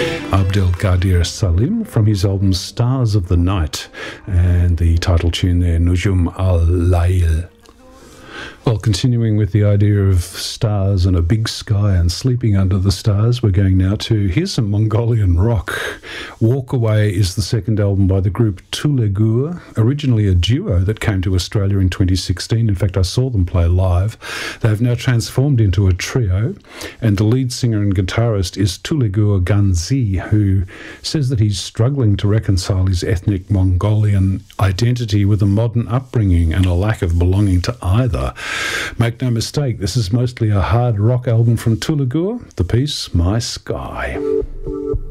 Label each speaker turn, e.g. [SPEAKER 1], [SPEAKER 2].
[SPEAKER 1] Abdel Qadir Salim from his album Stars of the Night, and the title tune there, Nujum al-Layl. Well, continuing with the idea of stars and a big sky and sleeping under the stars, we're going now to, here's some Mongolian rock. Walk Away is the second album by the group Tulegur, originally a duo that came to Australia in 2016. In fact, I saw them play live. They have now transformed into a trio, and the lead singer and guitarist is Tulegur Ganzi, who says that he's struggling to reconcile his ethnic Mongolian identity with a modern upbringing and a lack of belonging to either. Make no mistake, this is mostly a hard rock album from Tulegur, the piece My Sky.